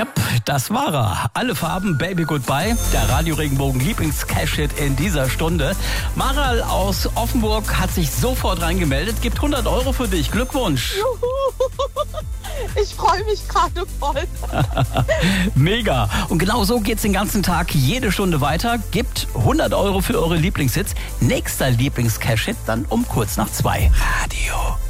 Yep, das war er. Alle Farben, Baby Goodbye. Der Radio Regenbogen Lieblings-Cash-Hit in dieser Stunde. Maral aus Offenburg hat sich sofort reingemeldet. Gibt 100 € für dich. Glückwunsch. Ich freue mich gerade voll. Mega. Und genau so geht's den ganzen Tag, jede Stunde weiter. Gibt 100 € für eure Lieblingshits. Nächster Lieblings-Cash-Hit dann um kurz nach 2. Radio